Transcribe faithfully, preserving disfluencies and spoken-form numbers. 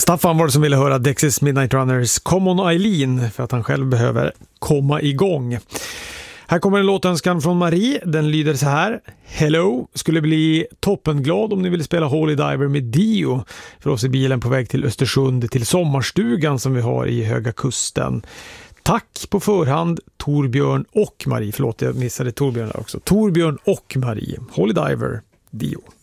Staffan var det som ville höra Dexys Midnight Runners Come On Eileen för att han själv behöver komma igång. Här kommer en låtönskan från Marie. Den lyder så här: Hello, skulle bli toppenglad om ni vill spela Holy Diver med Dio för oss i bilen på väg till Östersund till sommarstugan som vi har i Höga Kusten. Tack på förhand Torbjörn och Marie. Förlåt, jag missade Torbjörn där också. Torbjörn och Marie. Holy Diver, Dio.